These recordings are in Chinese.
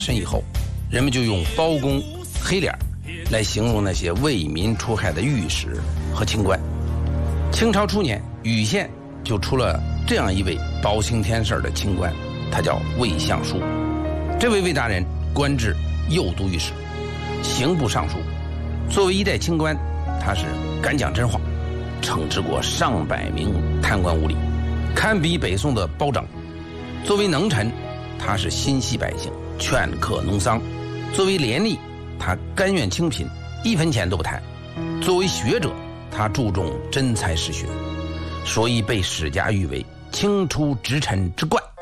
身以后，人们就用包公、黑脸来形容那些为民除害的御史和清官。清朝初年，禹县就出了这样一位包青天式的清官，他叫魏相书。这位魏大人官至右都御史、刑部尚书。作为一代清官，他是敢讲真话，惩治过上百名贪官污吏，堪比北宋的包拯。作为能臣，他是心系百姓，劝课农桑；作为廉吏，他甘愿清贫，一分钱都不贪；作为学者，他注重真才实学，所以被史家誉为清初直臣之冠。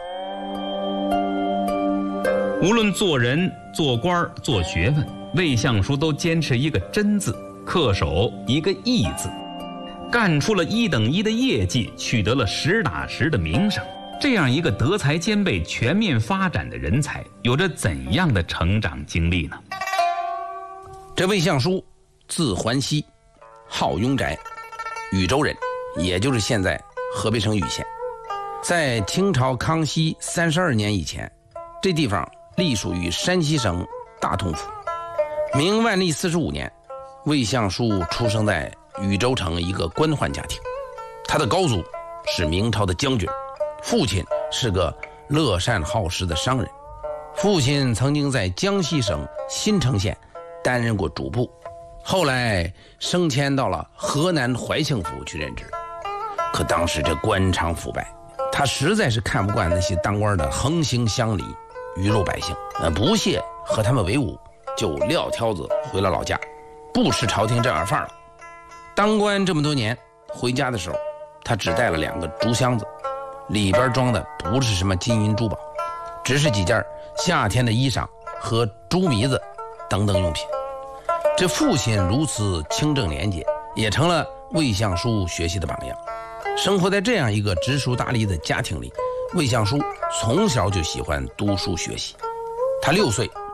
无论做人、做官、做学问，魏相书都坚持一个真字，恪守一个义字，干出了1等1的业绩，取得了实打实的名声。这样一个德才兼备、全面发展的人才，有着怎样的成长经历呢？ 这魏相书字桓熙，号雍宅，禹州人，也就是现在河北省禹县。在清朝康熙32年以前，这地方隶属于山西省大同府。明万历45年，魏相书出生在禹州城一个官宦家庭，他的高祖是明朝的将军，父亲是个乐善好施的商人。父亲曾经在江西省新城县担任过主簿，后来升迁到了河南怀庆府去任职。可当时这官场腐败，他实在是看不惯那些当官的横行乡里，鱼肉百姓，不屑和他们为伍，就撂挑子回了老家，不吃朝廷这碗饭了。当官这么多年，回家的时候，他只带了2个竹箱子，里边装的不是什么金银珠宝，只是几件夏天的衣裳和猪糜子等等用品。这父亲如此清正廉洁，也成了魏相书学习的榜样。生活在这样一个知书达理的家庭里，魏相书从小就喜欢读书学习。他6岁